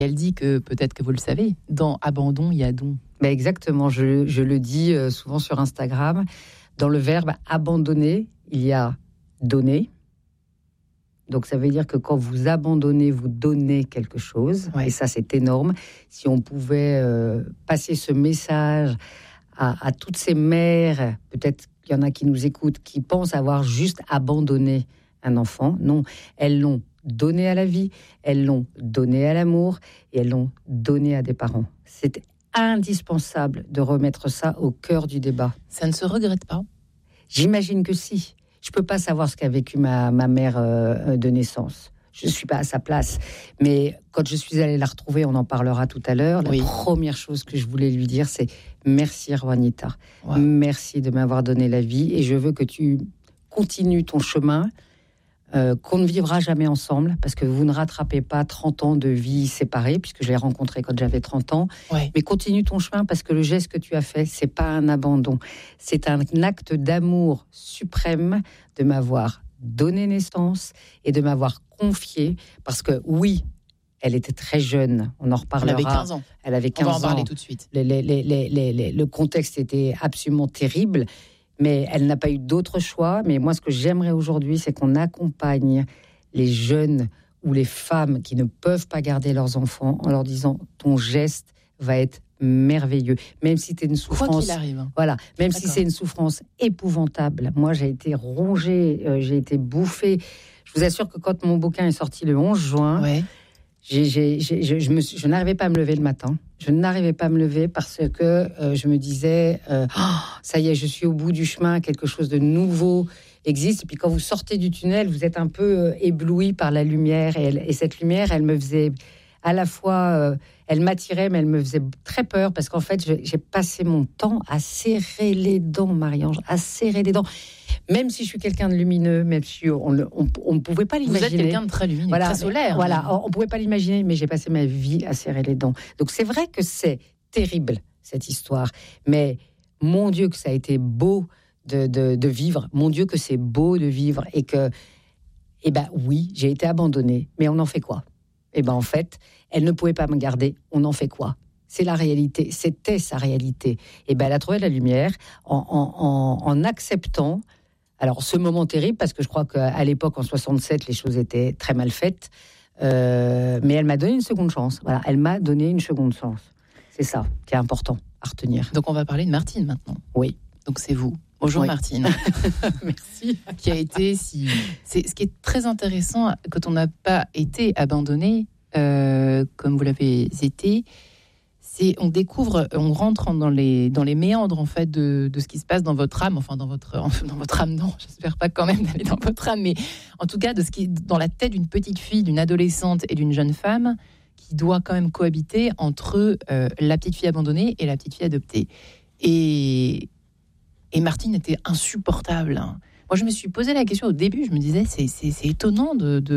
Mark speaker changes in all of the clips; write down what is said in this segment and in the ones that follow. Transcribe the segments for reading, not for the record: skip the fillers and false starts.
Speaker 1: Elle dit que, peut-être que vous le savez, dans abandon, il y a don.
Speaker 2: Exactement, je le dis souvent sur Instagram. Dans le verbe abandonner, il y a donner. Donc ça veut dire que quand vous abandonnez, vous donnez quelque chose. Ouais. Et ça, c'est énorme. Si on pouvait passer ce message à toutes ces mères, peut-être qu'il y en a qui nous écoutent, qui pensent avoir juste abandonné un enfant. Non, elles l'ont donné à la vie, elles l'ont donné à l'amour et elles l'ont donné à des parents. C'est indispensable de remettre ça au cœur du débat.
Speaker 1: Ça ne se regrette pas ?
Speaker 2: J'imagine que si. Je ne peux pas savoir ce qu'a vécu ma mère de naissance. Je ne suis pas à sa place. Mais quand je suis allée la retrouver, on en parlera tout à l'heure, la première chose que je voulais lui dire, c'est merci Juanita. Wow. Merci de m'avoir donné la vie et je veux que tu continues ton chemin, qu'on ne vivra jamais ensemble parce que vous ne rattrapez pas 30 ans de vie séparée puisque je l'ai rencontré quand j'avais 30 ans. Ouais. Mais continue ton chemin parce que le geste que tu as fait, c'est pas un abandon. C'est un acte d'amour suprême de m'avoir donné naissance et de m'avoir confié parce que oui, elle était très jeune. On en reparlera.
Speaker 1: Elle avait 15 ans.
Speaker 2: Elle avait 15 ans.
Speaker 1: On va en parler tout de suite.
Speaker 2: Le contexte était absolument terrible. Mais elle n'a pas eu d'autre choix. Mais moi, ce que j'aimerais aujourd'hui, c'est qu'on accompagne les jeunes ou les femmes qui ne peuvent pas garder leurs enfants en leur disant « ton geste va être merveilleux ». Même si c'est une souffrance...
Speaker 1: Quoi qu'il arrive.
Speaker 2: Voilà, même si c'est une souffrance épouvantable. Moi, j'ai été rongée, j'ai été bouffée. Je vous assure que quand mon bouquin est sorti le 11 juin... Ouais. Je n'arrivais pas à me lever le matin. Je n'arrivais pas à me lever parce que je me disais ça y est, je suis au bout du chemin, quelque chose de nouveau existe. Et puis quand vous sortez du tunnel, vous êtes un peu ébloui par la lumière. Et cette lumière, elle me faisait à la fois... elle m'attirait, mais elle me faisait très peur parce qu'en fait, j'ai passé mon temps à serrer les dents, Marie-Ange, à serrer les dents. Même si je suis quelqu'un de lumineux, même si on ne pouvait pas l'imaginer.
Speaker 1: Vous êtes quelqu'un de très lumineux, voilà, très solaire.
Speaker 2: Voilà, on ne pouvait pas l'imaginer, mais j'ai passé ma vie à serrer les dents. Donc c'est vrai que c'est terrible, cette histoire. Mais mon Dieu, que ça a été beau de vivre. Mon Dieu, que c'est beau de vivre. Et que, oui, j'ai été abandonnée. Mais on en fait quoi ? En fait, elle ne pouvait pas me garder. On en fait quoi ? C'est la réalité. C'était sa réalité. Elle a trouvé la lumière en acceptant... Alors, ce moment terrible, parce que je crois qu'à l'époque, en 67, les choses étaient très mal faites. Mais elle m'a donné une seconde chance. Voilà, elle m'a donné une seconde chance. C'est ça qui est important à retenir.
Speaker 1: Donc, on va parler de Martine maintenant.
Speaker 2: Oui.
Speaker 1: Donc, c'est vous. Bonjour, oui. Martine.
Speaker 2: Merci.
Speaker 1: Qui a été c'est ce qui est très intéressant quand on n'a pas été abandonné, comme vous l'avez été. On découvre, on rentre dans les méandres en fait de ce qui se passe dans votre âme, enfin dans votre âme, non, j'espère pas quand même d'aller dans votre âme, mais en tout cas de ce qui est dans la tête d'une petite fille, d'une adolescente et d'une jeune femme qui doit quand même cohabiter entre la petite fille abandonnée et la petite fille adoptée. Et Martine était insupportable. Moi, je me suis posé la question au début, je me disais c'est étonnant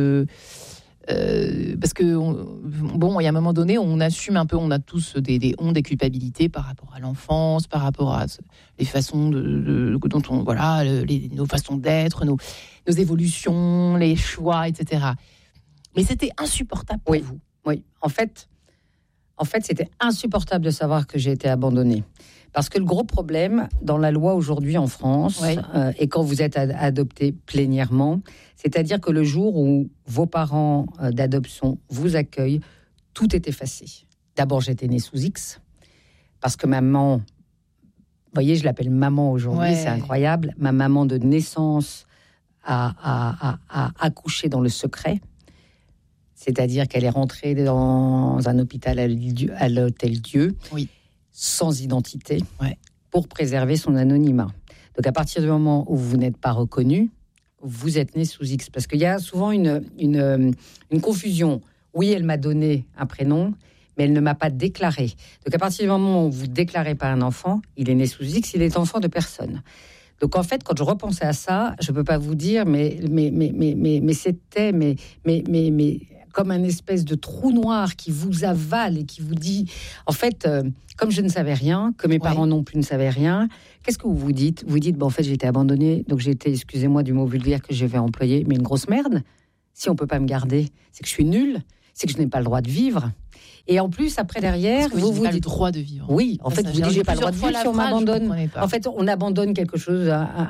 Speaker 1: parce que il y a un moment donné, on assume un peu, on a tous des hontes, des culpabilités par rapport à l'enfance, par rapport à les façons dont on nos façons d'être, nos évolutions, les choix, etc. Mais c'était insupportable pour vous.
Speaker 2: Oui, en fait, c'était insupportable de savoir que j'ai été abandonnée. Parce que le gros problème dans la loi aujourd'hui en France, et quand vous êtes adopté plénièrement, c'est-à-dire que le jour où vos parents d'adoption vous accueillent, tout est effacé. D'abord, j'étais née sous X, parce que maman, vous voyez, je l'appelle maman aujourd'hui, c'est incroyable. Ma maman de naissance a accouché dans le secret. C'est-à-dire qu'elle est rentrée dans un hôpital à l'Hôtel Dieu, sans identité, pour préserver son anonymat. Donc à partir du moment où vous n'êtes pas reconnu, vous êtes né sous X. Parce qu'il y a souvent une confusion. Oui, elle m'a donné un prénom, mais elle ne m'a pas déclaré. Donc à partir du moment où vous ne déclarez pas un enfant, il est né sous X, il est enfant de personne. Donc en fait, quand je repensais à ça, je ne peux pas vous dire, mais c'était comme un espèce de trou noir qui vous avale et qui vous dit, en fait, comme je ne savais rien, que mes parents non plus ne savaient rien, qu'est-ce que vous vous dites ? Vous dites, en fait, j'ai été abandonnée, donc j'ai été, excusez-moi du mot vulgaire que je vais employer, mais une grosse merde. Si on ne peut pas me garder, c'est que je suis nulle. c'est que je n'ai pas le droit de vivre. Et en plus, après, derrière,
Speaker 1: vous dites le droit de vivre.
Speaker 2: Oui, en fait, vous dites, j'ai pas le droit de vivre si on m'abandonne. En fait, on abandonne quelque chose,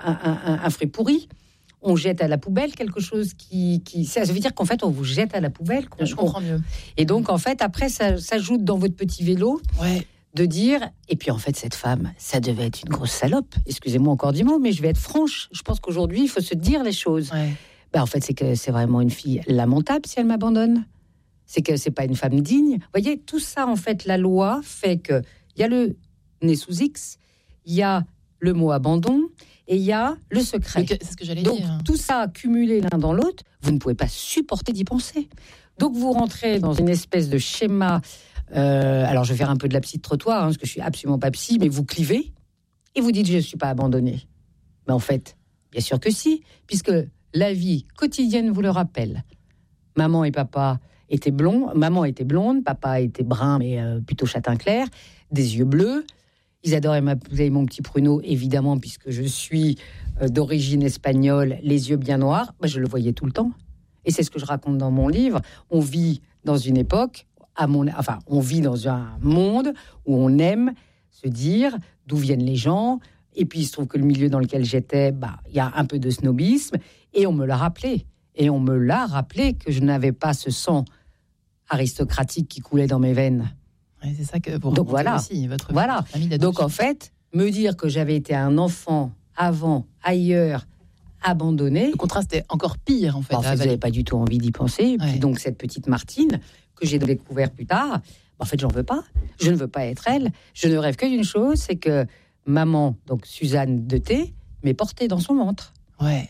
Speaker 2: un fruit pourri. On jette à la poubelle quelque chose qui... Ça veut dire qu'en fait, on vous jette à la poubelle.
Speaker 1: Je comprends mieux.
Speaker 2: Et donc, en fait, après, ça s'ajoute dans votre petit vélo de dire... Et puis, en fait, cette femme, ça devait être une grosse salope. Excusez-moi encore du mot, mais je vais être franche. Je pense qu'aujourd'hui, il faut se dire les choses. En fait, c'est que c'est vraiment une fille lamentable si elle m'abandonne. C'est que c'est pas une femme digne. Vous voyez, tout ça, en fait, la loi fait que il y a le né sous X, il y a le mot abandon et il y a le secret.
Speaker 1: C'est ce que j'allais
Speaker 2: Donc,
Speaker 1: dire.
Speaker 2: Donc, tout ça accumulé l'un dans l'autre, vous ne pouvez pas supporter d'y penser. Donc, vous rentrez dans une espèce de schéma. Alors, je vais faire un peu de la psy de trottoir, parce que je suis absolument pas psy, mais vous clivez et vous dites je ne suis pas abandonnée. Mais en fait, bien sûr que si, puisque la vie quotidienne vous le rappelle. Maman et papa étaient blonds, maman était blonde, papa était brun, mais plutôt châtain clair, des yeux bleus. Ils adoraient m'appeler mon petit pruneau, évidemment, puisque je suis d'origine espagnole, les yeux bien noirs. Je le voyais tout le temps. Et c'est ce que je raconte dans mon livre. On vit dans une époque, on vit dans un monde où on aime se dire d'où viennent les gens. Et puis, il se trouve que le milieu dans lequel j'étais, il y a un peu de snobisme. Et on me l'a rappelé. Et on me l'a rappelé que je n'avais pas ce sang aristocratique qui coulait dans mes veines.
Speaker 1: Ouais, c'est ça que vous racontez aussi, votre famille d'adoption.
Speaker 2: Donc en fait, me dire que j'avais été un enfant avant, ailleurs, abandonné...
Speaker 1: Le contraste est encore pire, en fait.
Speaker 2: En fait, je n'avais pas du tout envie d'y penser. Et puis donc cette petite Martine, que j'ai découvert plus tard, en fait, j'en veux pas. Je ne veux pas être elle. Je ne rêve que d'une chose, c'est que maman, donc Suzanne de T, m'ait portée dans son ventre.
Speaker 1: Ouais.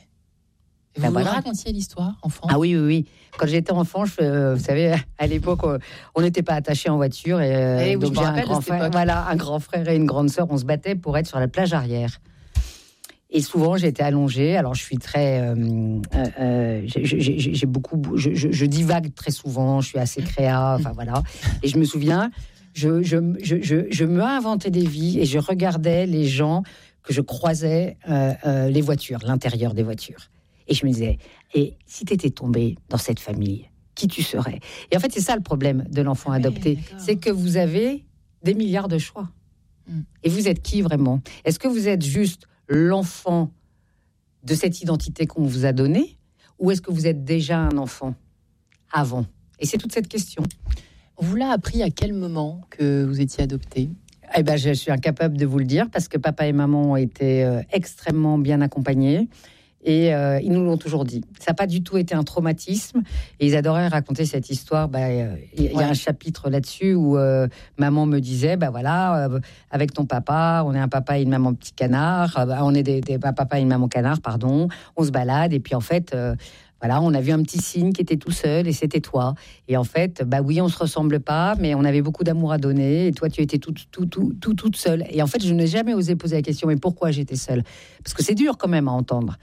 Speaker 1: Et vous racontiez l'histoire, enfant ?
Speaker 2: Ah oui. Quand j'étais enfant, vous savez, à l'époque, on n'était pas attachés en voiture. Et donc, j'ai un grand frère et une grande sœur. On se battait pour être sur la plage arrière. Et souvent, j'étais allongée. Alors, je suis très... j'ai beaucoup... Je divague très souvent. Je suis assez créa. Enfin, voilà. Et je me souviens, je me inventais des vies et je regardais les gens que je croisais, les voitures, l'intérieur des voitures. Et je me disais, et si tu étais tombé dans cette famille, qui tu serais ? Et en fait, c'est ça le problème de l'enfant adopté. C'est que vous avez des milliards de choix. Et vous êtes qui vraiment ? Est-ce que vous êtes juste l'enfant de cette identité qu'on vous a donnée ? Ou est-ce que vous êtes déjà un enfant avant ? Et c'est toute cette question.
Speaker 1: On vous l'a appris à quel moment que vous étiez adopté ?
Speaker 2: Je suis incapable de vous le dire parce que papa et maman ont été extrêmement bien accompagnés. Et ils nous l'ont toujours dit. Ça n'a pas du tout été un traumatisme. Et ils adoraient raconter cette histoire. Il y a un chapitre là-dessus où maman me disait, avec ton papa, on est un papa et une maman petit canard. On est un papa et une maman canard, pardon. On se balade. Et puis en fait, on a vu un petit signe qui était tout seul et c'était toi. Et en fait, oui, on ne se ressemble pas, mais on avait beaucoup d'amour à donner. Et toi, tu étais toute seule. Et en fait, je n'ai jamais osé poser la question, mais pourquoi j'étais seule ? Parce que c'est dur quand même à entendre.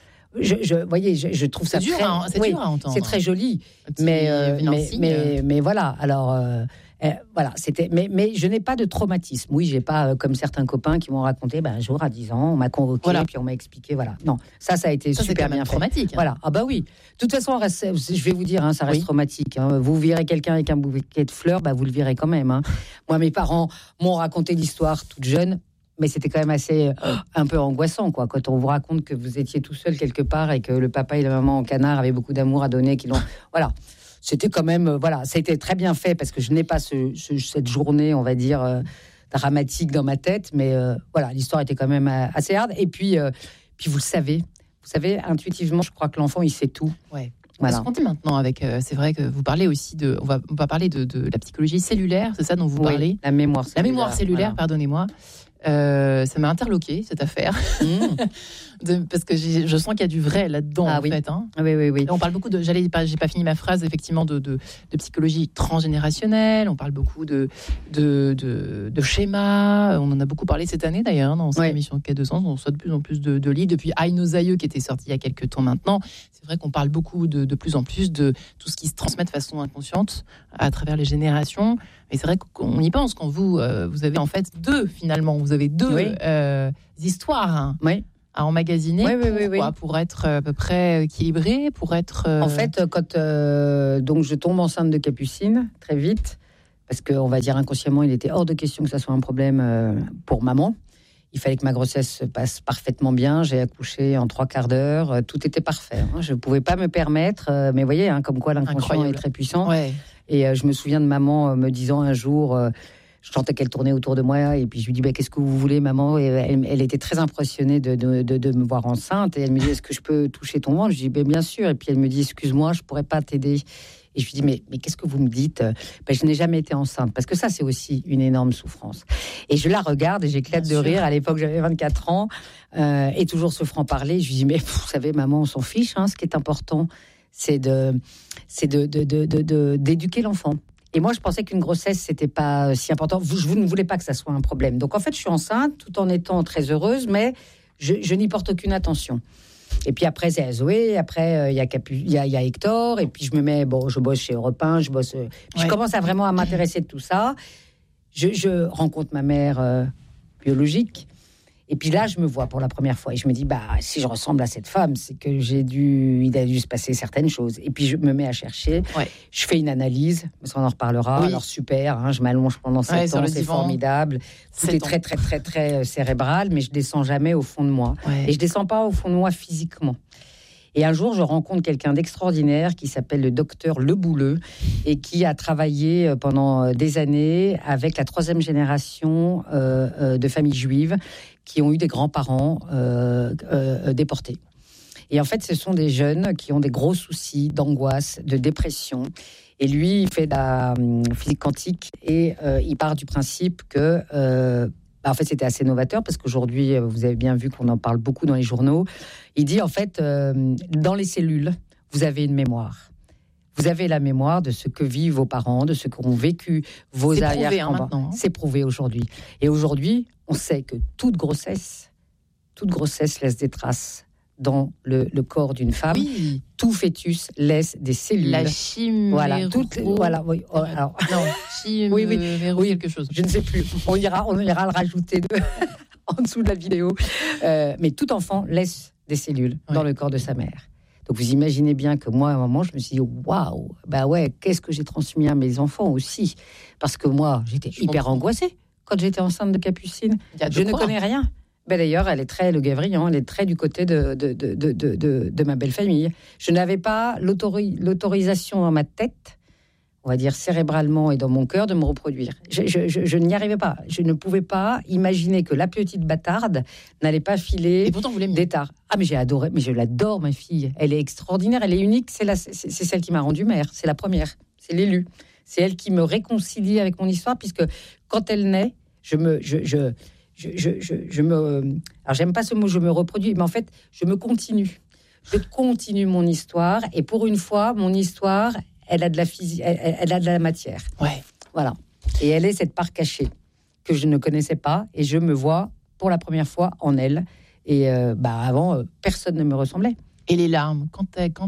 Speaker 2: Je trouve ça
Speaker 1: dur à entendre.
Speaker 2: C'est très joli, mais voilà. Alors c'était. Mais je n'ai pas de traumatisme. Oui, j'ai pas comme certains copains qui m'ont raconté. Un jour à 10 ans, on m'a convoqué, puis on m'a expliqué. Voilà. Non, ça a été super bien fait.
Speaker 1: Traumatique.
Speaker 2: Voilà. Oui. De toute façon, je vais vous dire, ça reste traumatique. Vous verrez quelqu'un avec un bouquet de fleurs, vous le verrez quand même. Moi, mes parents m'ont raconté l'histoire toute jeune. Mais c'était quand même assez un peu angoissant, quoi, quand on vous raconte que vous étiez tout seul quelque part et que le papa et la maman en canard avaient beaucoup d'amour à donner, voilà. C'était quand même, ça a été très bien fait parce que je n'ai pas cette journée, on va dire, dramatique dans ma tête, mais l'histoire était quand même assez hard. Et puis vous le savez, intuitivement, je crois que l'enfant, il sait tout.
Speaker 1: Ouais. On va se compter maintenant avec. C'est vrai que vous parlez aussi de. On va parler de la psychologie cellulaire, c'est ça dont vous parlez ?
Speaker 2: La mémoire cellulaire.
Speaker 1: La mémoire cellulaire, pardonnez-moi. Ça m'a interloqué cette affaire parce que je sens qu'il y a du vrai là-dedans en fait.
Speaker 2: Oui.
Speaker 1: On parle beaucoup de. J'ai pas fini ma phrase effectivement de psychologie transgénérationnelle. On parle beaucoup de schémas. On en a beaucoup parlé cette année d'ailleurs dans cette émission Quai de Sens. On reçoit de plus en plus de livres depuis Aïe nos aïeux qui était sorti il y a quelques temps maintenant. C'est vrai qu'on parle beaucoup de plus en plus de tout ce qui se transmet de façon inconsciente à travers les générations. Et c'est vrai qu'on y pense quand vous avez en fait deux finalement. Vous avez deux histoires.
Speaker 2: Oui.
Speaker 1: à emmagasiner pour être à peu près équilibré, pour être...
Speaker 2: En fait, quand donc je tombe enceinte de Capucine, très vite, parce qu'on va dire inconsciemment, il était hors de question que ça soit un problème pour maman. Il fallait que ma grossesse se passe parfaitement bien. J'ai accouché en 3/4 d'heure. Tout était parfait. Je ne pouvais pas me permettre. Mais vous voyez, comme quoi l'inconscient est très puissant.
Speaker 1: Ouais.
Speaker 2: Et je me souviens de maman me disant un jour... je sentais qu'elle tournait autour de moi. Et puis je lui dis, qu'est-ce que vous voulez, maman? Et elle était très impressionnée de me voir enceinte. Et elle me dit, est-ce que je peux toucher ton ventre? Je dis, bien sûr. Et puis elle me dit, excuse-moi, je ne pourrais pas t'aider. Et je lui dis, mais qu'est-ce que vous me dites? Je n'ai jamais été enceinte. Parce que ça, c'est aussi une énorme souffrance. Et je la regarde et j'éclate de rire. À l'époque, j'avais 24 ans. Et toujours ce franc-parler. Je lui dis, mais vous savez, maman, on s'en fiche. Ce qui est important, c'est d'éduquer l'enfant. Et moi, je pensais qu'une grossesse, c'était pas si important. Vous ne voulez pas que ça soit un problème. Donc, en fait, je suis enceinte tout en étant très heureuse, mais je n'y porte aucune attention. Et puis après, c'est Zoé. Après, il y a Hector. Et puis, je bosse chez Europe 1. Je commence vraiment à m'intéresser de tout ça. Je rencontre ma mère biologique. Et puis là, je me vois pour la première fois. Et je me dis, si je ressemble à cette femme, c'est que il a dû se passer certaines choses. Et puis, je me mets à chercher. Ouais. Je fais une analyse. Ça, on en reparlera. Oui. Alors, super. Je m'allonge pendant 7 ans. C'est formidable. Tout est très, très, très, très cérébral. Mais je descends jamais au fond de moi. Ouais. Et je descends pas au fond de moi physiquement. Et un jour, je rencontre quelqu'un d'extraordinaire qui s'appelle le docteur Le Bouleux et qui a travaillé pendant des années avec la 3e génération de familles juives qui ont eu des grands-parents déportés. Et en fait, ce sont des jeunes qui ont des gros soucis d'angoisse, de dépression. Et lui, il fait de la physique quantique et il part du principe que... en fait, c'était assez novateur parce qu'aujourd'hui, vous avez bien vu qu'on en parle beaucoup dans les journaux. Il dit, en fait, dans les cellules, vous avez une mémoire. Vous avez la mémoire de ce que vivent vos parents, de ce qu'ont vécu vos arrière-grands-parents. C'est prouvé aujourd'hui. Et aujourd'hui, on sait que toute grossesse laisse des traces dans le corps d'une femme. Oui. Tout fœtus laisse des cellules.
Speaker 1: La chiméro.
Speaker 2: Oui. Alors,
Speaker 1: non, chiméro quelque chose.
Speaker 2: Je ne sais plus. On ira le rajouter en dessous de la vidéo. Mais tout enfant laisse des cellules dans le corps de sa mère. Donc vous imaginez bien que moi, à un moment, je me suis dit, waouh, qu'est-ce que j'ai transmis à mes enfants aussi? Parce que moi, j'étais hyper angoissée quand j'étais enceinte de Capucine. Je ne connais rien. D'ailleurs, elle est très Le Gavrian, elle est très du côté de ma belle famille. Je n'avais pas l'autorisation dans ma tête, on va dire cérébralement et dans mon cœur, de me reproduire. Je n'y arrivais pas. Je ne pouvais pas imaginer que la petite bâtarde n'allait pas filer des tares. Ah, mais j'ai adoré, mais je l'adore, ma fille. Elle est extraordinaire, elle est unique. C'est celle qui m'a rendue mère. C'est la première. C'est l'élu. C'est elle qui me réconcilie avec mon histoire, puisque quand elle naît, alors j'aime pas ce mot, je me reproduis, mais en fait, je continue mon histoire, et pour une fois, mon histoire, elle a de la physique, elle a de la matière.
Speaker 1: Ouais.
Speaker 2: Voilà. Et elle est cette part cachée que je ne connaissais pas, et je me vois pour la première fois en elle. Et avant, personne ne me ressemblait.
Speaker 1: Et les larmes, quand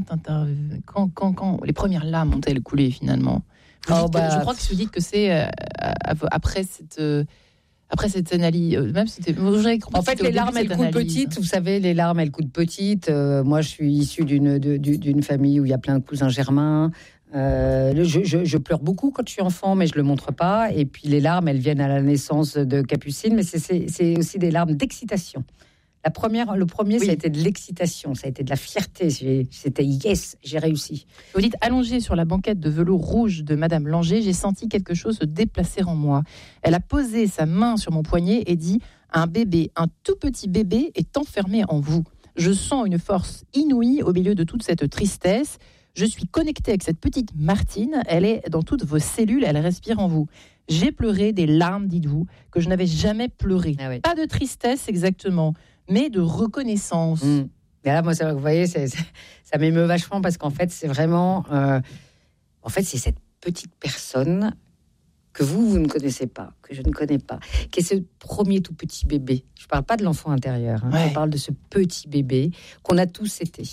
Speaker 1: les premières larmes ont-elles coulé finalement? Je crois que vous dites que c'est après cette analyse, même c'était.
Speaker 2: En fait, les larmes, elles coulent petites. Vous savez, les larmes, elles coulent petites. Moi, je suis issue d'une famille où il y a plein de cousins germains. Je pleure beaucoup quand je suis enfant, mais je le montre pas. Et puis les larmes, elles viennent à la naissance de Capucine, mais c'est aussi des larmes d'excitation. Le premier, ça a été de l'excitation, ça a été de la fierté. C'était yes, j'ai réussi.
Speaker 1: Vous dites, allongée sur la banquette de velours rouge de Madame Langer, j'ai senti quelque chose se déplacer en moi. Elle a posé sa main sur mon poignet et dit, un tout petit bébé est enfermé en vous. Je sens une force inouïe au milieu de toute cette tristesse. Je suis connectée avec cette petite Martine. Elle est dans toutes vos cellules, elle respire en vous. J'ai pleuré des larmes, dites-vous, que je n'avais jamais pleuré. Ah oui. Pas de tristesse exactement, mais de reconnaissance.
Speaker 2: Et là, moi, vous voyez, ça m'émeut vachement parce qu'en fait, c'est vraiment... c'est cette petite personne que vous ne connaissez pas, que je ne connais pas, qui est ce premier tout petit bébé. Je ne parle pas de l'enfant intérieur, je parle de ce petit bébé qu'on a tous été.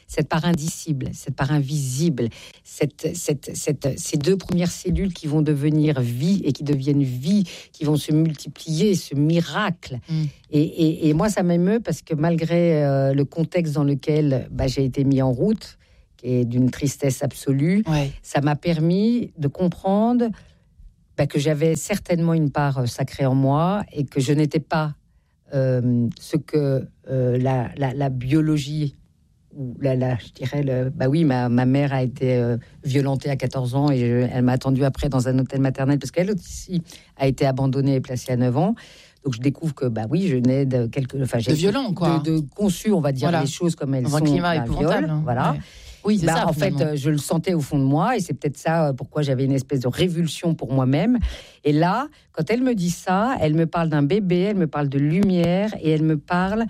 Speaker 2: cette part indicible, cette part invisible, ces deux premières cellules qui vont devenir vie et qui deviennent vie, qui vont se multiplier, ce miracle. Et moi, ça m'émeut parce que malgré le contexte dans lequel j'ai été mis en route, qui est d'une tristesse absolue, ça m'a permis de comprendre que j'avais certainement une part sacrée en moi et que je n'étais pas ce que la biologie ou je dirais ma mère a été violentée à 14 ans et elle m'a attendue après dans un hôtel maternel parce qu'elle aussi a été abandonnée et placée à 9 ans. Donc je découvre que je nais de
Speaker 1: de violent, quoi.
Speaker 2: De conçu, on va dire les choses comme elles sont.
Speaker 1: Un climat épouvantable.
Speaker 2: Voilà.
Speaker 1: Ouais. Oui, c'est ça.
Speaker 2: En fait, je le sentais au fond de moi et c'est peut-être ça pourquoi j'avais une espèce de révulsion pour moi-même. Et là, quand elle me dit ça, elle me parle d'un bébé, elle me parle de lumière et elle me parle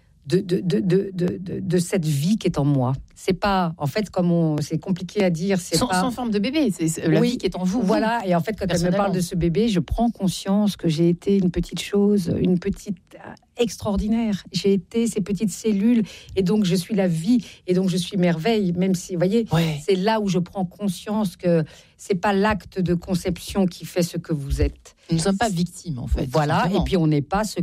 Speaker 2: de cette vie qui est en moi. C'est pas, en fait, c'est compliqué à dire. C'est
Speaker 1: sans forme de bébé, c'est la vie qui est en vous.
Speaker 2: Voilà, et en fait, quand elle me parle de ce bébé, je prends conscience que j'ai été une petite chose, une petite extraordinaire. J'ai été ces petites cellules, et donc je suis la vie, et donc je suis merveille, même si, vous voyez, c'est là où je prends conscience que c'est pas l'acte de conception qui fait ce que vous êtes.
Speaker 1: Nous ne sommes pas victimes, en fait.
Speaker 2: Voilà, et puis on n'est pas je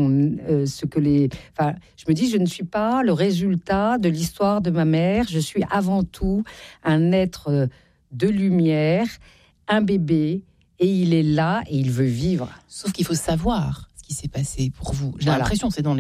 Speaker 2: me dis, je ne suis pas le résultat de l'histoire de ma mère. Je suis avant tout un être de lumière, un bébé, et il est là et il veut vivre.
Speaker 1: Sauf qu'il faut savoir ce qui s'est passé pour vous. J'ai l'impression, c'est dans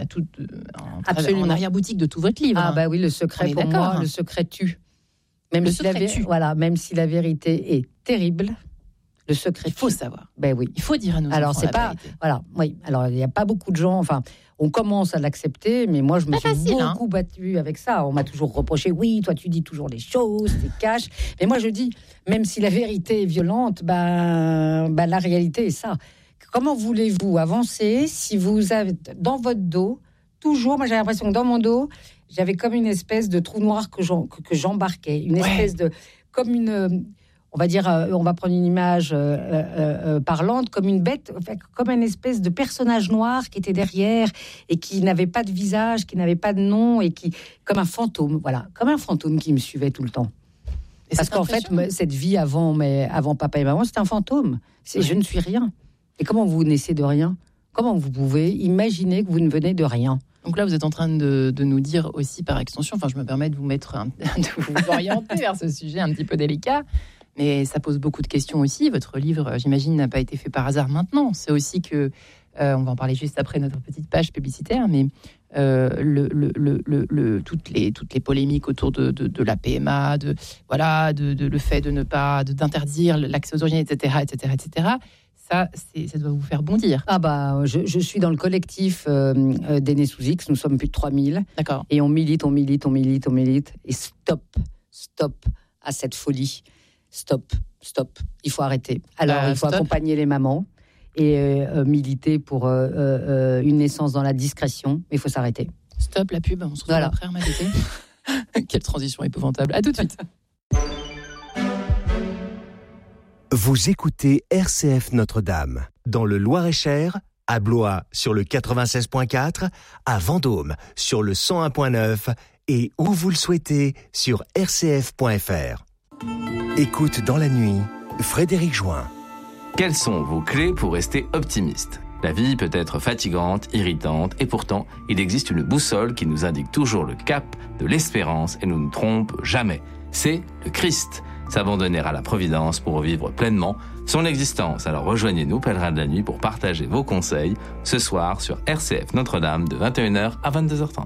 Speaker 1: en arrière-boutique de tout votre livre.
Speaker 2: Ah oui, le secret pour moi, le secret tue. Même si la vérité est terrible. Le secret,
Speaker 1: il faut savoir.
Speaker 2: Oui.
Speaker 1: Il faut dire à nos enfants.
Speaker 2: Alors c'est pas, voilà, oui. Alors il n'y a pas beaucoup de gens. Enfin, on commence à l'accepter, mais moi je me suis beaucoup battue avec ça. On m'a toujours reproché, oui, toi tu dis toujours les choses, tu caches. Mais moi je dis, même si la vérité est violente, la réalité est ça. Comment voulez-vous avancer si vous avez dans votre dos toujours, moi j'ai l'impression que dans mon dos, j'avais comme une espèce de trou noir que j'embarquais, une espèce de, comme une. On va dire, on va prendre une image parlante, comme une bête, comme une espèce de personnage noir qui était derrière et qui n'avait pas de visage, qui n'avait pas de nom et qui, comme un fantôme, voilà, comme un fantôme qui me suivait tout le temps. Et parce qu'en fait, cette vie avant papa et maman, c'est un fantôme. Je ne suis rien. Et comment vous naissez de rien ? Comment vous pouvez imaginer que vous ne venez de rien ?
Speaker 1: Donc là, vous êtes en train de nous dire aussi par extension, je me permets de vous de vous orienter vers ce sujet un petit peu délicat. Mais ça pose beaucoup de questions aussi. Votre livre, j'imagine, n'a pas été fait par hasard maintenant. C'est aussi que, on va en parler juste après notre petite page publicitaire, mais toutes les polémiques autour de la PMA, le fait d'interdire l'accès aux origines, etc., ça doit vous faire bondir.
Speaker 2: Je suis dans le collectif d'Aînés sous X. Nous sommes plus de 3000.
Speaker 1: D'accord.
Speaker 2: Et on milite. Et stop à cette folie. Stop. Il faut arrêter. Alors, il faut accompagner les mamans et militer pour une naissance dans la discrétion. Mais il faut s'arrêter.
Speaker 1: Stop la pub. On se retrouve après, Armatété. Quelle transition épouvantable. À tout de suite.
Speaker 3: Vous écoutez RCF Notre-Dame. Dans le Loir-et-Cher, à Blois sur le 96.4, à Vendôme sur le 101.9 et où vous le souhaitez sur rcf.fr. Écoute dans la nuit, Frédéric Join.
Speaker 4: Quelles sont vos clés pour rester optimiste ? La vie peut être fatigante, irritante, et pourtant, il existe une boussole qui nous indique toujours le cap de l'espérance et ne nous trompe jamais. C'est le Christ. S'abandonner à la Providence pour revivre pleinement son existence. Alors rejoignez-nous, pèlerins de la nuit, pour partager vos conseils ce soir sur RCF Notre-Dame de 21h à 22h30.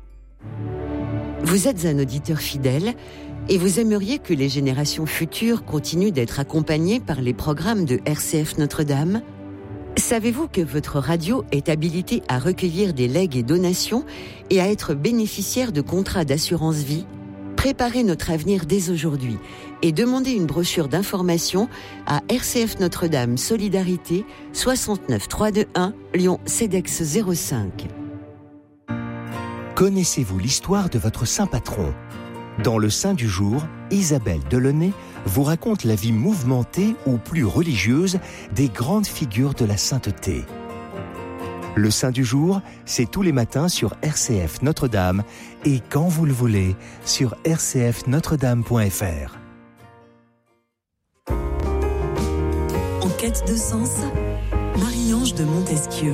Speaker 5: Vous êtes un auditeur fidèle et vous aimeriez que les générations futures continuent d'être accompagnées par les programmes de RCF Notre-Dame ? Savez-vous que votre radio est habilitée à recueillir des legs et donations et à être bénéficiaire de contrats d'assurance vie ? Préparez notre avenir dès aujourd'hui et demandez une brochure d'information à RCF Notre-Dame Solidarité 69 321 Lyon CEDEX 05.
Speaker 3: Connaissez-vous l'histoire de votre saint patron ? Dans le Saint du jour, Isabelle Delaunay vous raconte la vie mouvementée ou plus religieuse des grandes figures de la sainteté. Le Saint du jour, c'est tous les matins sur RCF Notre-Dame et quand vous le voulez, sur rcfnotredame.fr.
Speaker 6: En quête de sens, Marie-Ange de Montesquieu.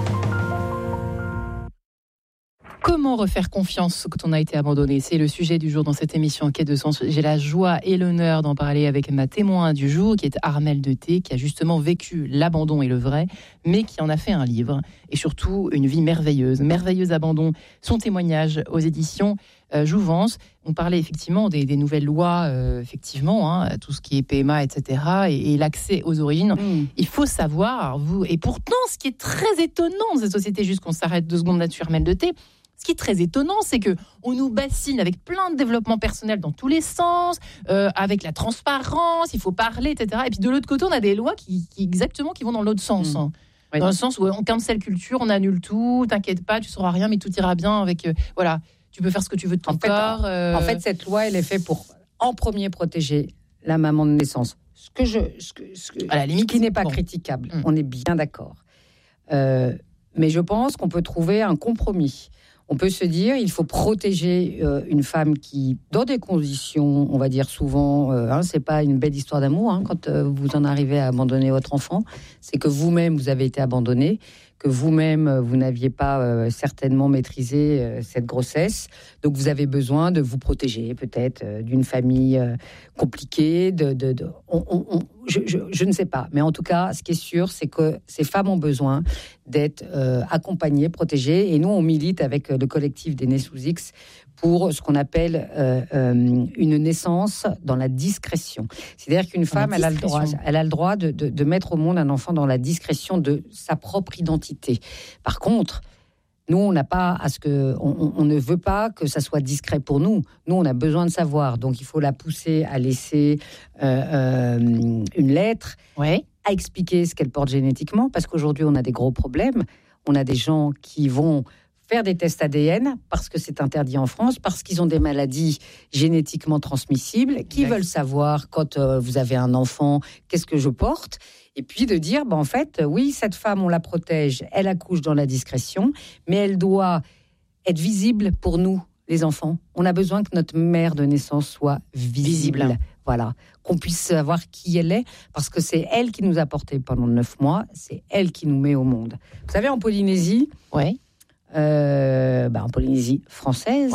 Speaker 1: Comment refaire confiance quand on a été abandonné ? C'est le sujet du jour dans cette émission En quête de sens. J'ai la joie et l'honneur d'en parler avec ma témoin du jour, qui est Armelle Deté, qui a justement vécu l'abandon et le vrai, mais qui en a fait un livre. Et surtout, une vie merveilleuse. Merveilleux abandon. Son témoignage aux éditions Jouvence. On parlait effectivement des nouvelles lois, effectivement, tout ce qui est PMA, etc. et l'accès aux origines. Il faut savoir, et pourtant, ce qui est très étonnant dans cette société, juste qu'on s'arrête 2 secondes là-dessus, Armelle Deté, ce qui est très étonnant, c'est qu'on nous bassine avec plein de développement personnel dans tous les sens, avec la transparence, il faut parler, etc. Et puis de l'autre côté, on a des lois qui vont dans l'autre sens. Oui. Dans le sens où on cancel culture, on annule tout, t'inquiète pas, tu sauras rien, mais tout ira bien avec... voilà, tu peux faire ce que tu veux de ton corps.
Speaker 2: En fait, cette loi, elle est faite pour, en premier, protéger la maman de naissance. À la limite, qui n'est pas critiquable. On est bien d'accord. Mais je pense qu'on peut trouver un compromis. On peut se dire, il faut protéger une femme qui, dans des conditions, on va dire souvent, c'est pas une belle histoire d'amour, quand vous en arrivez à abandonner votre enfant, c'est que vous-même, vous avez été abandonné, que vous-même, vous n'aviez pas certainement maîtrisé cette grossesse. Donc, vous avez besoin de vous protéger, peut-être, d'une famille compliquée. Je ne sais pas. Mais en tout cas, ce qui est sûr, c'est que ces femmes ont besoin d'être accompagnées, protégées. Et nous, on milite avec le collectif des Nés sous X pour ce qu'on appelle une naissance dans la discrétion. C'est-à-dire qu'une femme, elle a le droit de mettre au monde un enfant dans la discrétion de sa propre identité. Par contre, nous, on n'a pas on ne veut pas que ça soit discret pour nous. Nous, on a besoin de savoir. Donc, il faut la pousser à laisser une lettre, à expliquer ce qu'elle porte génétiquement, parce qu'aujourd'hui, on a des gros problèmes. On a des gens qui vont faire des tests ADN parce que c'est interdit en France, parce qu'ils ont des maladies génétiquement transmissibles, qui veulent savoir quand vous avez un enfant, qu'est-ce que je porte, et puis de dire, en fait, oui, cette femme, on la protège, elle accouche dans la discrétion, mais elle doit être visible pour nous, les enfants. On a besoin que notre mère de naissance soit visible. Voilà, qu'on puisse savoir qui elle est, parce que c'est elle qui nous a portés pendant 9 mois, c'est elle qui nous met au monde. Vous savez, en Polynésie, en Polynésie française,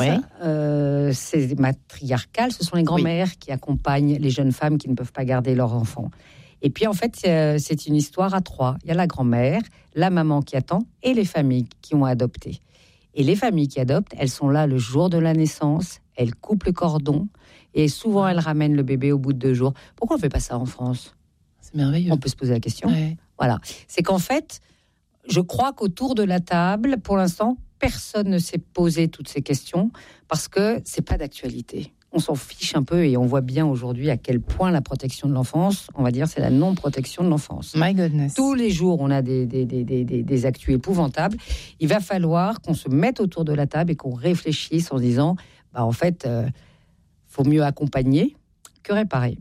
Speaker 2: c'est matriarcal, ce sont les grands-mères qui accompagnent les jeunes femmes qui ne peuvent pas garder leurs enfants. Et puis en fait, c'est une histoire à 3. Il y a la grand-mère, la maman qui attend et les familles qui ont adopté. Et les familles qui adoptent, elles sont là le jour de la naissance, elles coupent le cordon et souvent elles ramènent le bébé au bout de 2 jours. Pourquoi on ne fait pas ça en France ?
Speaker 1: C'est merveilleux.
Speaker 2: On peut se poser la question. Voilà. C'est qu'en fait, je crois qu'autour de la table, pour l'instant, personne ne s'est posé toutes ces questions parce que c'est pas d'actualité. On s'en fiche un peu et on voit bien aujourd'hui à quel point la protection de l'enfance, on va dire, c'est la non-protection de l'enfance.
Speaker 1: My goodness.
Speaker 2: Tous les jours, on a des actus épouvantables. Il va falloir qu'on se mette autour de la table et qu'on réfléchisse en se disant, en fait, faut mieux accompagner que réparer.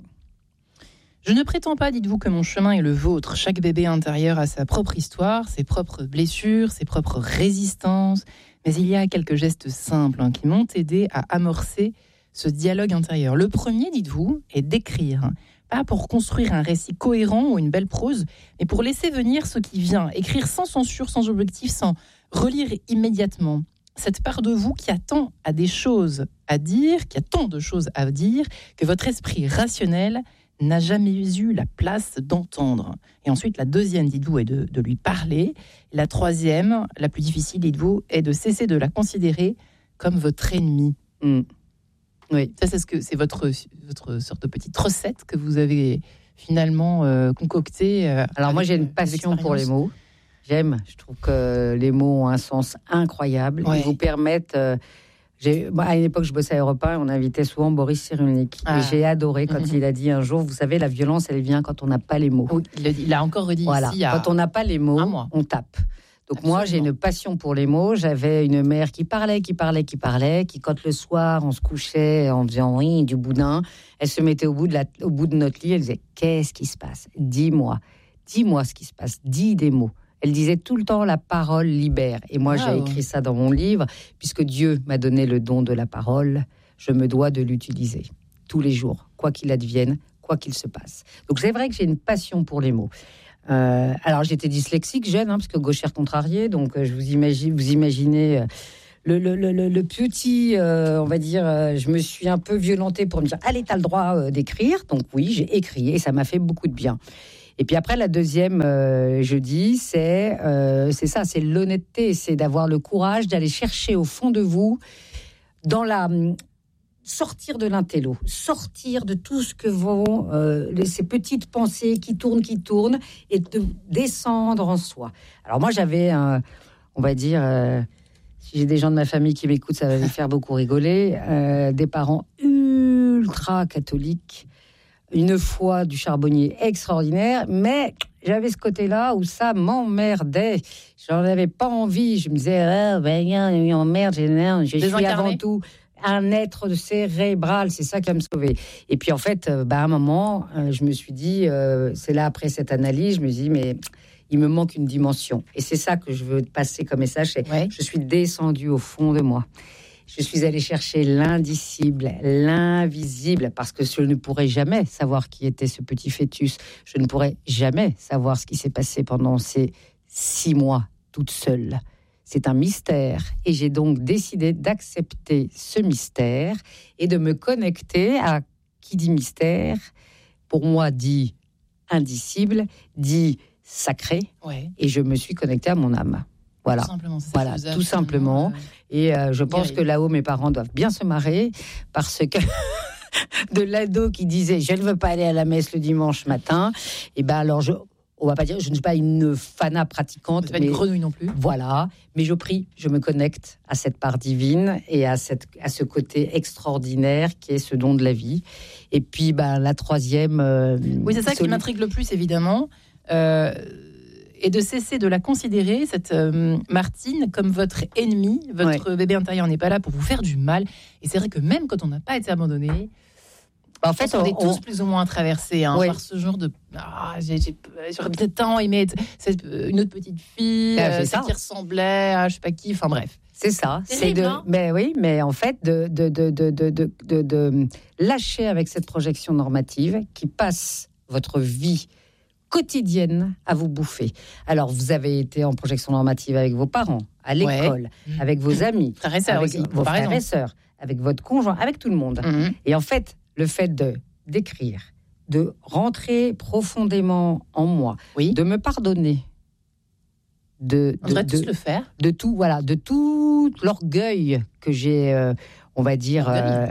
Speaker 1: Je ne prétends pas, dites-vous, que mon chemin est le vôtre. Chaque bébé intérieur a sa propre histoire, ses propres blessures, ses propres résistances. Mais il y a quelques gestes simples qui m'ont aidé à amorcer ce dialogue intérieur. Le premier, dites-vous, est d'écrire. Pas pour construire un récit cohérent ou une belle prose, mais pour laisser venir ce qui vient. Écrire sans censure, sans objectif, sans relire immédiatement. Cette part de vous qui a tant à des choses à dire, qui a tant de choses à dire, que votre esprit rationnel n'a jamais eu la place d'entendre. Et ensuite, la deuxième, dites-vous, est de lui parler. La troisième, la plus difficile, dites-vous, est de cesser de la considérer comme votre ennemi. Oui. Ça, c'est votre sorte de petite recette que vous avez finalement concoctée.
Speaker 2: Alors moi, j'ai une passion pour les mots. Je trouve que les mots ont un sens incroyable. Ils vous permettent... à une époque, je bossais à Europe 1 et on invitait souvent Boris Cyrulnik. Et j'ai adoré quand il a dit un jour, vous savez, la violence, elle vient quand on n'a pas les mots.
Speaker 1: Oui, il a encore redit ici.
Speaker 2: Quand on n'a pas les mots, on tape. Donc moi, j'ai une passion pour les mots. J'avais une mère qui parlait, qui quand le soir, on se couchait en faisant du boudin, elle se mettait au bout de notre lit, elle disait, qu'est-ce qui se passe ? Dis-moi ce qui se passe, dis des mots. Elle disait tout le temps, la parole libère. Et moi, j'ai écrit ça dans mon livre. Puisque Dieu m'a donné le don de la parole, je me dois de l'utiliser tous les jours, quoi qu'il advienne, quoi qu'il se passe. Donc, c'est vrai que j'ai une passion pour les mots. Alors, j'étais dyslexique jeune, parce que gauchère contrariée. Donc, vous imaginez... Le petit, on va dire, je me suis un peu violentée pour me dire, allez, t'as le droit d'écrire. Donc oui, j'ai écrit et ça m'a fait beaucoup de bien. Et puis après, la deuxième, je dis, c'est ça, c'est l'honnêteté, c'est d'avoir le courage d'aller chercher au fond de vous, sortir de l'intello, sortir de tout ce que vont ces petites pensées qui tournent, et de descendre en soi. Alors moi, j'avais, on va dire... si j'ai des gens de ma famille qui m'écoutent, ça va me faire beaucoup rigoler. Des parents ultra catholiques, une foi du charbonnier extraordinaire, mais j'avais ce côté-là où ça m'emmerdait. J'en avais pas envie. Je me disais, merde, je suis avant tout un être cérébral, c'est ça qui va me sauver. Et puis en fait, à un moment, je me suis dit, c'est là après cette analyse, je me dis, mais... il me manque une dimension. Et c'est ça que je veux passer comme message. Je suis descendue au fond de moi. Je suis allée chercher l'indicible, l'invisible, parce que je ne pourrais jamais savoir qui était ce petit fœtus. Je ne pourrais jamais savoir ce qui s'est passé pendant ces 6 mois, toute seule. C'est un mystère. Et j'ai donc décidé d'accepter ce mystère et de me connecter à qui dit mystère. Pour moi, dit indicible, dit sacré, et je me suis connectée à mon âme. Voilà, tout simplement. Et je pense que là-haut, mes parents doivent bien se marrer, parce que de l'ado qui disait « je ne veux pas aller à la messe le dimanche matin », et alors on va pas dire, je ne suis pas une fana pratiquante,
Speaker 1: mais une grenouille non plus.
Speaker 2: Voilà, mais je prie, je me connecte à cette part divine et à ce côté extraordinaire qui est ce don de la vie. Et puis, la troisième...
Speaker 1: oui, c'est ça qui m'intrigue le plus, évidemment. Et de cesser de la considérer, cette Martine, comme votre ennemie. Votre bébé intérieur n'est pas là pour vous faire du mal. Et c'est vrai que même quand on n'a pas été abandonné, en fait, on est tous plus ou moins traversés par ce genre de... j'aurais peut-être tant aimé une autre petite fille qui ressemblait à je sais pas qui, enfin bref.
Speaker 2: C'est ça.
Speaker 1: Terrible,
Speaker 2: mais en fait, de lâcher avec cette projection normative qui passe votre vie quotidienne à vous bouffer. Alors, vous avez été en projection normative avec vos parents, à l'école, avec vos amis,
Speaker 1: frères et sœurs
Speaker 2: avec vos frères et sœurs, avec votre conjoint, avec tout le monde. Et en fait, le fait d'écrire, de rentrer profondément en moi, de me pardonner,
Speaker 1: on devrait tous le faire.
Speaker 2: De tout l'orgueil que j'ai... on va dire,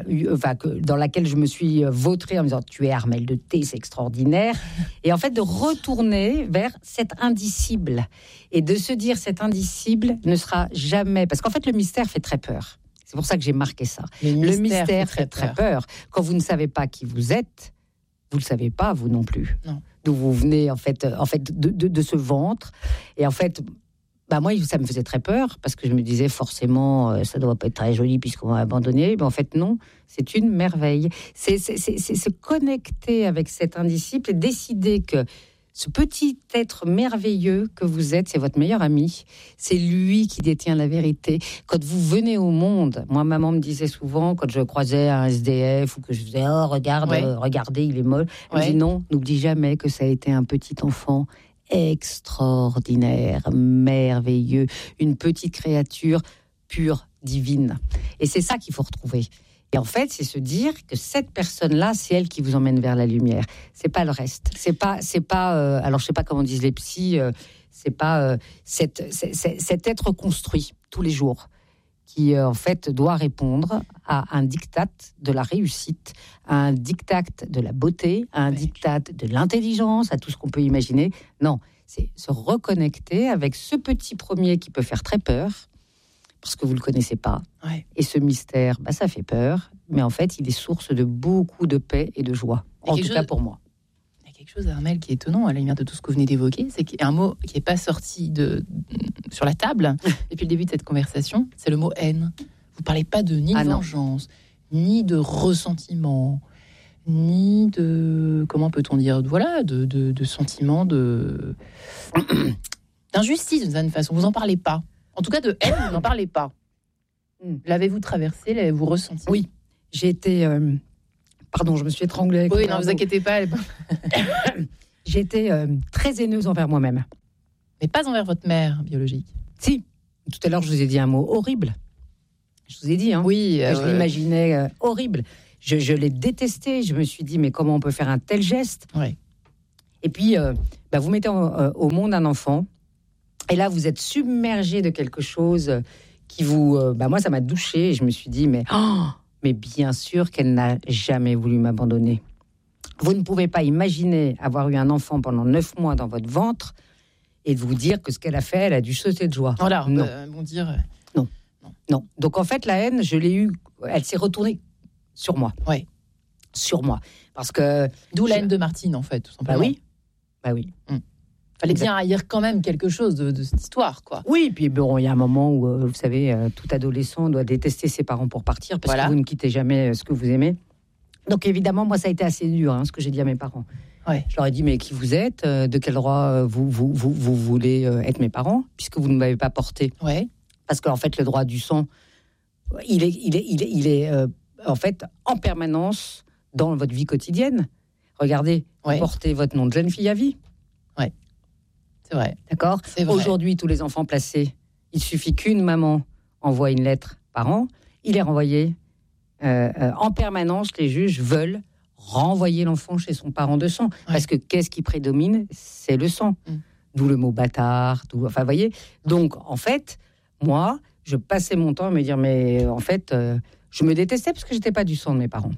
Speaker 2: dans laquelle je me suis vautrée en me disant « tu es Armelle de Thé, c'est extraordinaire ». Et en fait, de retourner vers cet indicible. Et de se dire « cet indicible ne sera jamais… » Parce qu'en fait, le mystère fait très peur. C'est pour ça que j'ai marqué ça. Le mystère fait très peur. Quand vous ne savez pas qui vous êtes, vous ne le savez pas, vous non plus.
Speaker 1: Non.
Speaker 2: D'où vous venez, en fait de ce ventre. Et en fait… moi, ça me faisait très peur, parce que je me disais forcément, ça ne doit pas être très joli puisqu'on m'a abandonné. Mais en fait, non, c'est une merveille. C'est se connecter avec cet indicible et décider que ce petit être merveilleux que vous êtes, c'est votre meilleur ami. C'est lui qui détient la vérité. Quand vous venez au monde, moi, maman me disait souvent, quand je croisais un SDF ou que je faisais « oh, regardez, il est moche », elle me dit « non, n'oublie jamais que ça a été un petit enfant » extraordinaire, merveilleux, une petite créature pure, divine. Et c'est ça qu'il faut retrouver. Et en fait, c'est se dire que cette personne-là, c'est elle qui vous emmène vers la lumière. C'est pas le reste. C'est pas. Alors, je sais pas comment disent les psys. C'est pas cet être construit tous les jours qui en fait doit répondre à un diktat de la réussite, à un diktat de la beauté, à un diktat de l'intelligence, à tout ce qu'on peut imaginer. Non, c'est se reconnecter avec ce petit premier qui peut faire très peur, parce que vous ne le connaissez pas. Et ce mystère, ça fait peur, mais en fait, il est source de beaucoup de paix et de joie. En tout cas pour moi.
Speaker 1: Il y a quelque chose, Armelle, qui est étonnant à la lumière de tout ce que vous venez d'évoquer, c'est qu'il y a un mot qui n'est pas sorti sur la table depuis le début de cette conversation, c'est le mot haine. Vous ne parlez pas de vengeance, ni de ressentiment, ni de... Comment peut-on dire ? De sentiments de... d'injustice d'une certaine façon. Vous n'en parlez pas. En tout cas, de haine, vous n'en parlez pas. L'avez-vous traversé, l'avez-vous ressenti?
Speaker 2: Oui, j'ai été... Pardon, je me suis étranglée.
Speaker 1: Oui, non, vous inquiétez pas.
Speaker 2: J'ai été très haineuse envers moi-même.
Speaker 1: Mais pas envers votre mère biologique.
Speaker 2: Si, tout à l'heure, je vous ai dit un mot horrible. Je vous ai dit, hein.
Speaker 1: Oui.
Speaker 2: Je l'imaginais horrible. Je l'ai détesté. Je me suis dit, mais comment on peut faire un tel geste?
Speaker 1: Ouais.
Speaker 2: Et puis, vous mettez au monde un enfant. Et là, vous êtes submergé de quelque chose qui vous... moi, ça m'a douchée. Et je me suis dit, mais bien sûr qu'elle n'a jamais voulu m'abandonner. Vous ne pouvez pas imaginer avoir eu un enfant pendant 9 mois dans votre ventre et de vous dire que ce qu'elle a fait, elle a dû sauter de joie.
Speaker 1: Voilà,
Speaker 2: non.
Speaker 1: Bon dire...
Speaker 2: Non. Donc, en fait, la haine, je l'ai eue... Elle s'est retournée sur moi.
Speaker 1: Oui.
Speaker 2: Sur moi. Parce que...
Speaker 1: D'où la haine de Martine, en fait, tout simplement.
Speaker 2: Bah oui.
Speaker 1: Fallait bien haïr quand même quelque chose de cette histoire, quoi.
Speaker 2: Oui, puis bon, il y a un moment où, vous savez, tout adolescent doit détester ses parents pour partir, parce que vous ne quittez jamais ce que vous aimez. Donc évidemment, moi, ça a été assez dur, ce que j'ai dit à mes parents.
Speaker 1: Ouais.
Speaker 2: Je leur ai dit, mais qui vous êtes? De quel droit vous voulez être mes parents, puisque vous ne m'avez pas porté?
Speaker 1: Ouais.
Speaker 2: Parce qu'en fait, le droit du sang, il est en fait en permanence dans votre vie quotidienne. Regardez, vous portez votre nom de jeune fille à vie.
Speaker 1: Ouais. C'est vrai.
Speaker 2: D'accord.
Speaker 1: C'est vrai.
Speaker 2: Aujourd'hui, tous les enfants placés, il suffit qu'une maman envoie une lettre par an, il est renvoyé. En permanence, les juges veulent renvoyer l'enfant chez son parent de sang. Parce que qu'est-ce qui prédomine? C'est le sang. D'où le mot bâtard. Enfin, vous voyez. Donc, en fait, moi, je passais mon temps à me dire, mais en fait, je me détestais parce que je n'étais pas du sang de mes parents.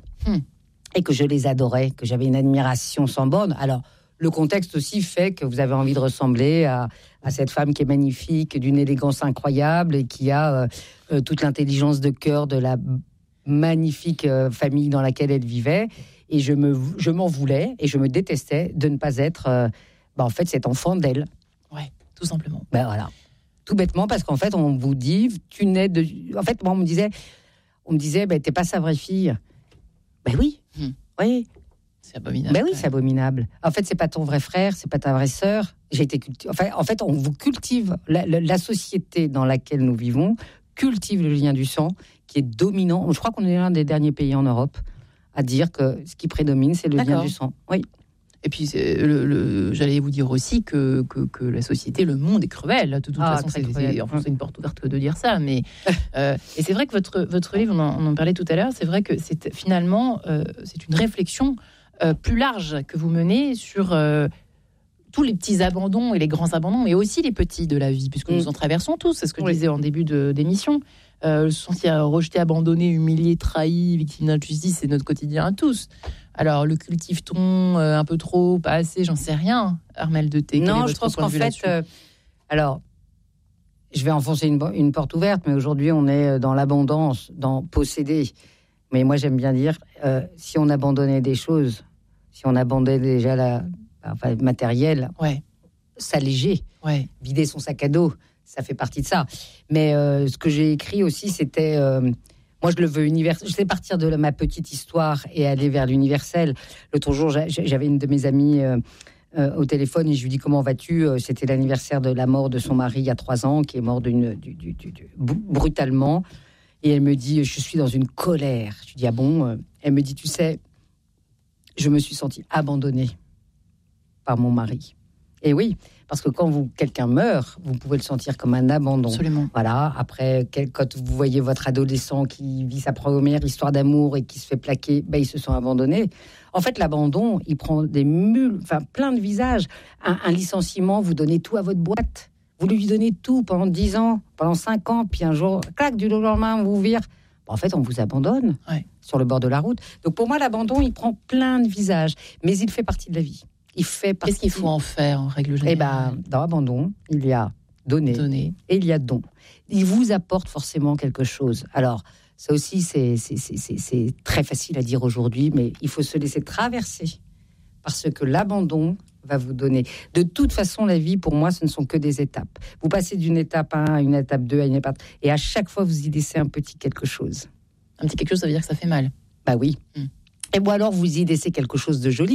Speaker 2: Et que je les adorais, que j'avais une admiration sans borne. Alors, le contexte aussi fait que vous avez envie de ressembler à cette femme qui est magnifique, d'une élégance incroyable et qui a toute l'intelligence de cœur de la magnifique famille dans laquelle elle vivait. Et je m'en voulais et je me détestais de ne pas être, en fait, cet enfant d'elle.
Speaker 1: Ouais, tout simplement.
Speaker 2: Voilà. Tout bêtement, parce qu'en fait, on vous dit, tu n'es de... En fait, moi, on me disait, t'es pas sa vraie fille. Oui. Oui.
Speaker 1: C'est abominable.
Speaker 2: Oui, c'est abominable. En fait, c'est pas ton vrai frère, c'est pas ta vraie sœur. J'ai été en fait, on vous cultive la société dans laquelle nous vivons cultive le lien du sang qui est dominant. Je crois qu'on est l'un des derniers pays en Europe à dire que ce qui prédomine, c'est le lien du sang. Oui.
Speaker 1: Et puis, j'allais vous dire aussi que la société, le monde est cruel. De toute façon, c'est une porte ouverte de dire ça. Mais, et c'est vrai que votre livre, on en parlait tout à l'heure, c'est vrai que finalement, c'est une réflexion plus large que vous menez sur tous les petits abandons et les grands abandons, mais aussi les petits de la vie, puisque nous en traversons tous. C'est ce que je disais en début d'émission. Se sentir rejeté, abandonné, humilié, trahi, victime d'injustice, c'est notre quotidien à tous. Alors, le cultive-t-on un peu trop, pas assez, j'en sais rien. Armelle de Thé,
Speaker 2: non, je pense qu'en fait, alors, je vais enfoncer une porte ouverte, mais aujourd'hui, on est dans l'abondance, dans posséder. Mais moi, j'aime bien dire, si on abandonnait des choses, si on abandonnait déjà le matériel, s'alléger, vider son sac à dos, ça fait partie de ça. Mais ce que j'ai écrit aussi, c'était... moi, je le veux universel. Je sais partir de ma petite histoire et aller vers l'universel. L'autre jour, j'avais une de mes amies au téléphone et je lui dis, comment vas-tu? C'était l'anniversaire de la mort de son mari il y a 3 ans, qui est mort brutalement. Et elle me dit, je suis dans une colère. Je lui dis, ah bon? Elle me dit, tu sais, je me suis sentie abandonnée par mon mari. Et oui, parce que quand quelqu'un meurt, vous pouvez le sentir comme un abandon.
Speaker 1: Absolument.
Speaker 2: Voilà. Après, quand vous voyez votre adolescent qui vit sa première histoire d'amour et qui se fait plaquer, il se sent abandonné. En fait, l'abandon, il prend plein de visages. Un licenciement, vous donnez tout à votre boîte. Vous lui donnez tout pendant 10 ans, pendant 5 ans, puis un jour, clac, du lendemain, on vous vire. En fait, on vous abandonne sur le bord de la route. Donc pour moi, l'abandon, il prend plein de visages, mais il fait partie de la vie.
Speaker 1: Qu'est-ce qu'il faut en faire en règle générale?
Speaker 2: Dans l'abandon, il y a donner et il y a don. Il vous apporte forcément quelque chose. Alors, ça aussi, c'est très facile à dire aujourd'hui, mais il faut se laisser traverser parce que l'abandon va vous donner. De toute façon, la vie, pour moi, ce ne sont que des étapes. Vous passez d'une étape 1 à une étape 2 à une étape... Et à chaque fois, vous y laissez un petit quelque chose.
Speaker 1: Un petit quelque chose, ça veut dire que ça fait mal.
Speaker 2: Oui. Et ou alors, vous y laissez quelque chose de joli.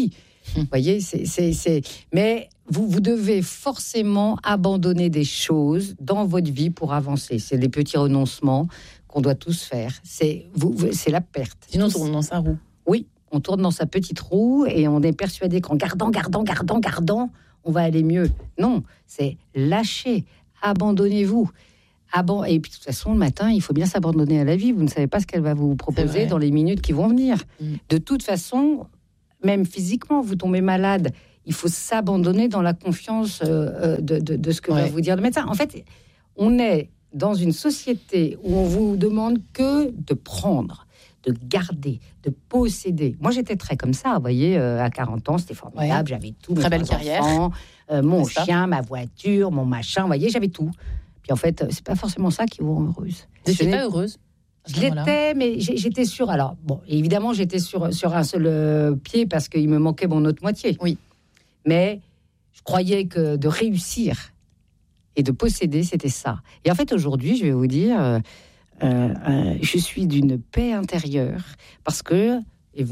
Speaker 2: Vous voyez, mais vous devez forcément abandonner des choses dans votre vie pour avancer. C'est des petits renoncements qu'on doit tous faire. C'est la perte.
Speaker 1: Sinon, on tourne dans sa roue.
Speaker 2: Oui, on tourne dans sa petite roue et on est persuadé qu'en gardant, on va aller mieux. Non, c'est lâcher, abandonnez-vous. Et puis de toute façon, le matin, il faut bien s'abandonner à la vie. Vous ne savez pas ce qu'elle va vous proposer dans les minutes qui vont venir. De toute façon, même physiquement, vous tombez malade. Il faut s'abandonner dans la confiance de ce que va vous dire le médecin. En fait, on est dans une société où on vous demande que de prendre, de garder, de posséder. Moi, j'étais très comme ça, vous voyez, à 40 ans, c'était formidable, j'avais tout.
Speaker 1: Très belle carrière.
Speaker 2: Enfants, mon chien, ma voiture, mon machin, vous voyez, j'avais tout. Puis en fait, c'est pas forcément ça qui vous rend heureuse.
Speaker 1: Vous n'étiez pas heureuse?
Speaker 2: Je l'étais, mais j'étais sûre. Alors, bon, évidemment, j'étais sur un seul pied parce qu'il me manquait mon autre moitié.
Speaker 1: Oui.
Speaker 2: Mais je croyais que de réussir et de posséder, c'était ça. Et en fait, aujourd'hui, je vais vous dire, je suis d'une paix intérieure parce que,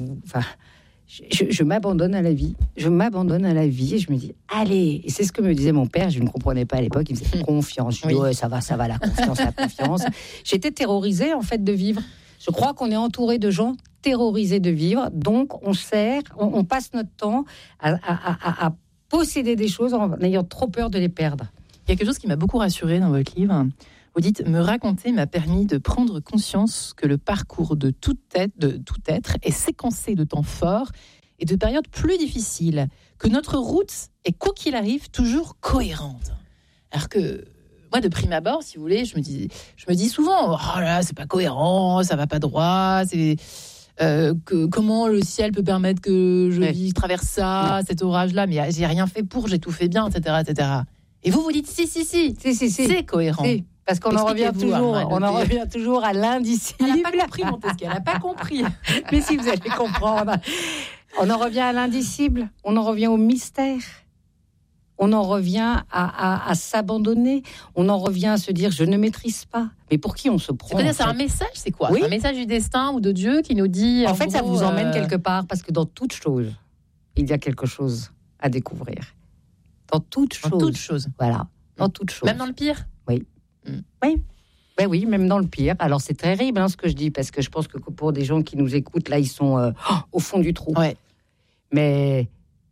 Speaker 2: je m'abandonne à la vie. Je m'abandonne à la vie et je me dis, allez. Et c'est ce que me disait mon père. Je ne comprenais pas à l'époque. Il me disait, confiance. Je dis, ouais, ça va, la confiance. J'étais terrorisée, en fait, de vivre. Je crois qu'on est entouré de gens terrorisés de vivre. Donc, on passe notre temps à posséder des choses en ayant trop peur de les perdre.
Speaker 1: Il y a quelque chose qui m'a beaucoup rassurée dans votre livre. Vous dites, me raconter m'a permis de prendre conscience que le parcours de tout être est séquencé de temps forts et de périodes plus difficiles, que notre route est, quoi qu'il arrive, toujours cohérente. Alors que moi, de prime abord, si vous voulez, je me dis souvent, oh là, c'est pas cohérent, ça va pas droit, comment le ciel peut permettre que je traverse ça, cet orage-là, mais j'ai rien fait pour, j'ai tout fait bien, etc., etc. Et vous dites, si, c'est cohérent.
Speaker 2: Si. Parce qu'on en revient toujours à l'indicible.
Speaker 1: Elle n'a pas compris, Montesquieu, elle n'a pas compris.
Speaker 2: Mais si, vous allez comprendre. On en revient à l'indicible, on en revient au mystère. On en revient à s'abandonner. On en revient à se dire, je ne maîtrise pas. Mais pour qui on se prend?
Speaker 1: C'est un message, c'est quoi?
Speaker 2: Oui.
Speaker 1: Un message du destin ou de Dieu qui nous dit...
Speaker 2: En fait, ça vous emmène quelque part, parce que dans toute chose, il y a quelque chose à découvrir. Dans toute chose. Voilà, dans toute chose.
Speaker 1: Même dans le pire?
Speaker 2: Oui. Oui. Ben oui, même dans le pire. Alors, c'est terrible ce que je dis, parce que je pense que pour des gens qui nous écoutent, là, ils sont au fond du trou.
Speaker 1: Ouais.
Speaker 2: Mais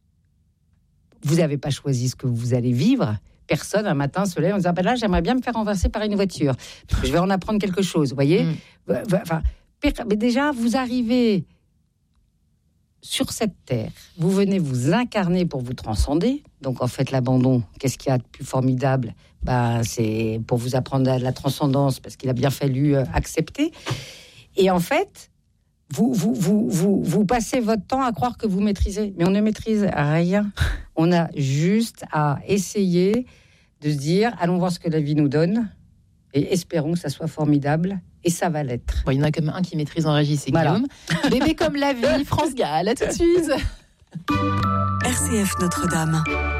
Speaker 2: vous n'avez pas choisi ce que vous allez vivre. Personne, un matin, se lève en disant, là, j'aimerais bien me faire renverser par une voiture. Je vais en apprendre quelque chose, vous voyez. Mais déjà, vous arrivez sur cette terre. Vous venez vous incarner pour vous transcender. Donc, en fait, l'abandon, qu'est-ce qu'il y a de plus formidable? C'est pour vous apprendre la transcendance, parce qu'il a bien fallu accepter. Et en fait, vous passez votre temps à croire que vous maîtrisez. Mais on ne maîtrise rien. On a juste à essayer de se dire, allons voir ce que la vie nous donne, et espérons que ça soit formidable. Et ça va l'être.
Speaker 1: Bon, il y en a comme un qui maîtrise en régie, c'est Guillaume. Bébé comme la vie, France Gall, à tout de suite.
Speaker 6: RCF Notre-Dame.